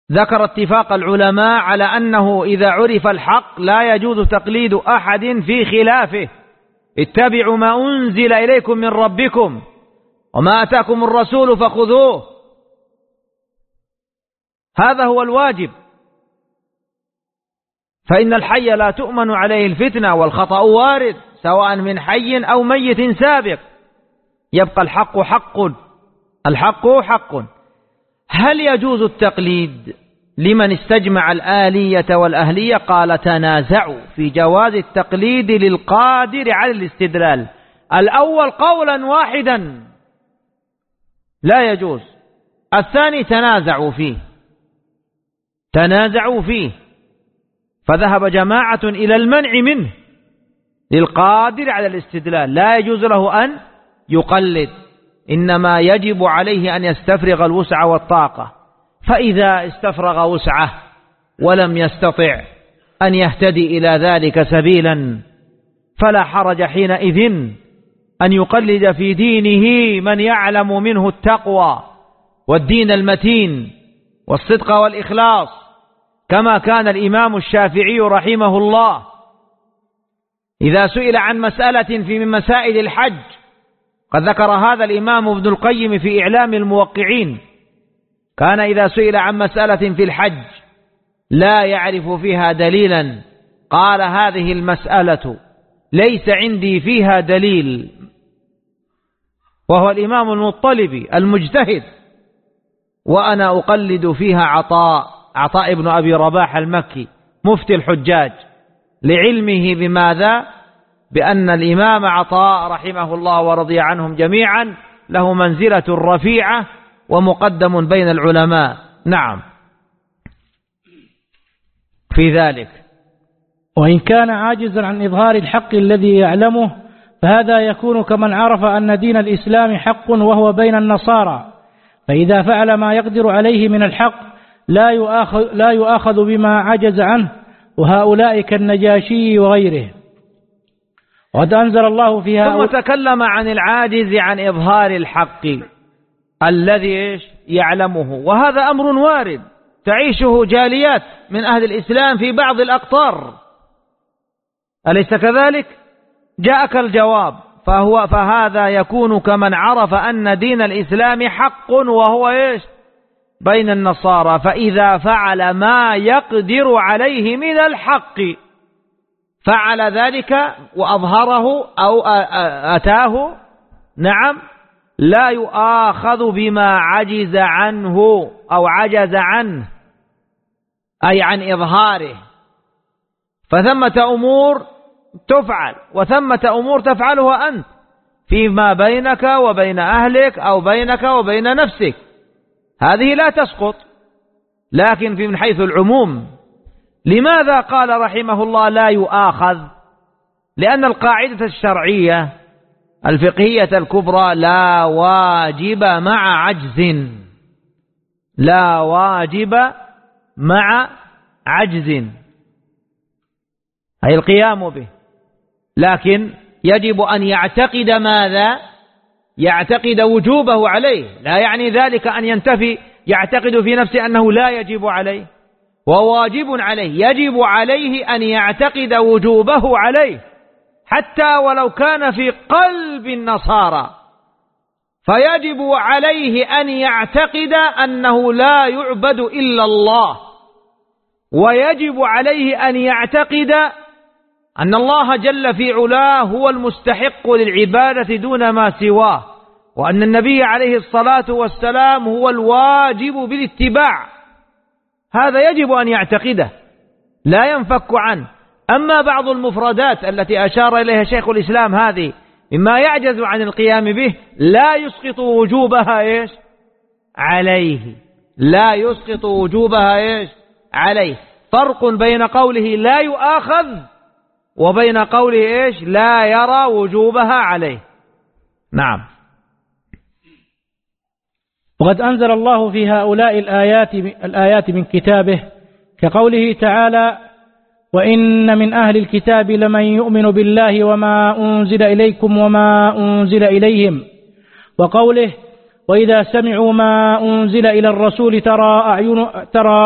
ذكر اتفاق العلماء على أنه إذا عرف الحق لا يجوز تقليد أحد في خلافه. اتبعوا ما أنزل إليكم من ربكم وما أتاكم الرسول فخذوه، هذا هو الواجب، فإن الحي لا تؤمن عليه الفتنة، والخطأ وارد سواء من حي أو ميت سابق، يبقى الحق حق، الحق حق. هل يجوز التقليد لمن استجمع الآلية والأهلية؟ قال تنازعوا في جواز التقليد للقادر على الاستدلال. الأول قولا واحدا لا يجوز، الثاني تنازعوا فيه فذهب جماعة إلى المنع منه للقادر على الاستدلال، لا يجوز له أن يقلد، إنما يجب عليه أن يستفرغ الوسع والطاقة، فإذا استفرغ وسعه ولم يستطع أن يهتدي إلى ذلك سبيلا فلا حرج حينئذ أن يقلد في دينه من يعلم منه التقوى والدين المتين والصدق والإخلاص، كما كان الإمام الشافعي رحمه الله إذا سئل عن مسألة في من مسائل الحج، قد ذكر هذا الإمام ابن القيم في إعلام الموقعين، كان إذا سئل عن مسألة في الحج لا يعرف فيها دليلا قال هذه المسألة ليس عندي فيها دليل، وهو الإمام المطلبي المجتهد، وأنا أقلد فيها عطاء ابن أبي رباح المكي مفتي الحجاج، لعلمه بماذا؟ بأن الإمام عطاء رحمه الله ورضي عنهم جميعا له منزلة رفيعة ومقدم بين العلماء. نعم في ذلك. وإن كان عاجزا عن إظهار الحق الذي يعلمه فهذا يكون كمن عرف أن دين الإسلام حق وهو بين النصارى، فإذا فعل ما يقدر عليه من الحق لا يؤاخذ بما عجز عنه، وهؤلاء كالنجاشي وغيره. وقد أنزل الله فيها ثم تكلم عن العاجز عن إظهار الحق الذي يعلمه، وهذا أمر وارد تعيشه جاليات من أهل الإسلام في بعض الأقطار، أليس كذلك؟ جاءك الجواب، فهذا يكون كمن عرف أن دين الإسلام حق وهو بين النصارى، فإذا فعل ما يقدر عليه من الحق فعل ذلك وأظهره أو أتاه، نعم، لا يؤاخذ بما عجز عنه أو عجز عنه، أي عن إظهاره. فثمة أمور تفعل وثمة أمور تفعلها أنت فيما بينك وبين أهلك أو بينك وبين نفسك، هذه لا تسقط، لكن من حيث العموم. لماذا قال رحمه الله لا يؤاخذ؟ لأن القاعدة الشرعية الفقهية الكبرى لا واجب مع عجز، لا واجب مع عجز أي القيام به، لكن يجب أن يعتقد ماذا؟ يعتقد وجوبه عليه، لا يعني ذلك أن ينتفي يعتقد في نفسه أنه لا يجب عليه، وواجب عليه، يجب عليه أن يعتقد وجوبه عليه حتى ولو كان في قلب النصارى، فيجب عليه أن يعتقد أنه لا يعبد إلا الله، ويجب عليه أن يعتقد أن الله جل في علاه هو المستحق للعبادة دون ما سواه، وأن النبي عليه الصلاة والسلام هو الواجب بالاتباع، هذا يجب أن يعتقده لا ينفك عنه. أما بعض المفردات التي أشار إليها شيخ الإسلام هذه مما يعجز عن القيام به لا يسقط وجوبها عليه، لا يسقط وجوبها عليه. فرق بين قوله لا يؤاخذ وبين قوله لا يرى وجوبها عليه. نعم. وقد أنزل الله في هؤلاء الآيات من كتابه، كقوله تعالى وإن من أهل الكتاب لمن يؤمن بالله وما أنزل إليكم وما أنزل إليهم، وقوله وإذا سمعوا ما أنزل إلى الرسول ترى